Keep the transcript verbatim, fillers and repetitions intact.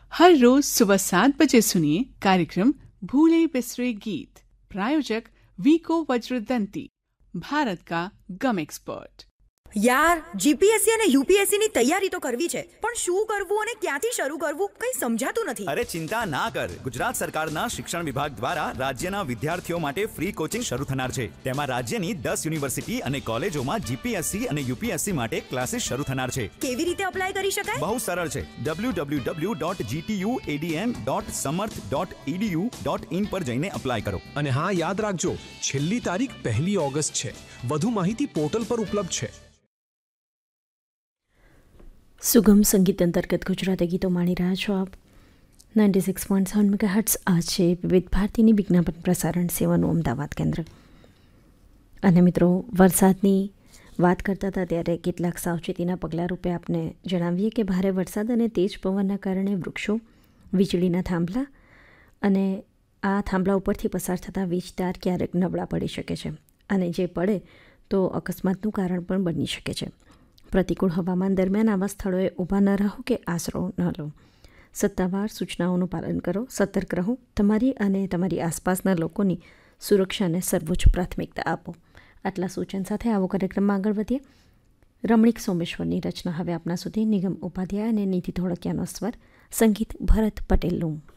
हर रोज सुबह सात बजे सुनिए कार्यक्रम भूले बिसरे गीत। प्रायोजक वीको वज्रदंती, भारत का गम एक्सपर्ट। યાર જીપીએસસી અને યુપીએસસી ની તૈયારી તો કરવી છે, પણ શું કરવું અને ક્યાંથી શરૂ કરવું કંઈ સમજાતું નથી. અરે ચિંતા ના કર, ગુજરાત સરકારના શિક્ષણ વિભાગ દ્વારા રાજ્યના વિદ્યાર્થીઓ માટે ફ્રી કોચિંગ શરૂ થનાર છે. તેમાં રાજ્યની દસ યુનિવર્સિટી અને કોલેજોમાં જીપીએસસી અને યુપીએસસી માટે ક્લાસીસ શરૂ થનાર છે. કેવી રીતે અપ્લાય કરી શકાય? બહુ સરળ છે. W W W dot જીટીયુએડીએન dot સમર્થ ડોટ ઈડીયુ ડોટ ઇન પર જઈને અપ્લાય કરો. અને હા, યાદ રાખજો, છેલ્લી તારીખ પહેલી ઓગસ્ટ છે. વધુ માહિતી પોર્ટલ પર ઉપલબ્ધ છે. સુગમ સંગીત અંતર્ગત ગુજરાતી ગીતો માણી રહ્યા છો આપ. Ninety six point seven megahertz આ છે વિવિધ ભારતીની વિજ્ઞાપન પ્રસારણ સેવાનું અમદાવાદ કેન્દ્ર. અને મિત્રો, વરસાદની વાત કરતા હતા ત્યારે કેટલાક સાવચેતીના પગલાં રૂપે આપને જણાવીએ કે ભારે વરસાદ અને તેજ પવનના કારણે વૃક્ષો, વીજળીના થાંભલા અને આ થાંભલા ઉપરથી પસાર થતા વીજ તાર ક્યારેક નબળા પડી શકે છે અને જે પડે તો અકસ્માતનું કારણ પણ બની શકે છે. પ્રતિકૂળ હવામાન દરમિયાન આવા સ્થળોએ ઊભા ન રહો કે આશરો ન લો. સત્તાવાર સૂચનાઓનું પાલન કરો, સતર્ક રહો, તમારી અને તમારી આસપાસના લોકોની સુરક્ષાને સર્વોચ્ચ પ્રાથમિકતા આપો. આટલા સૂચન સાથે આવો કાર્યક્રમમાં આગળ વધીએ. રમણીક સોમેશ્વરની રચના હવે આપના સુધી. નિગમ ઉપાધ્યાય અને નીતિ ધોળકિયાનો સ્વર, સંગીત ભરત પટેલનું.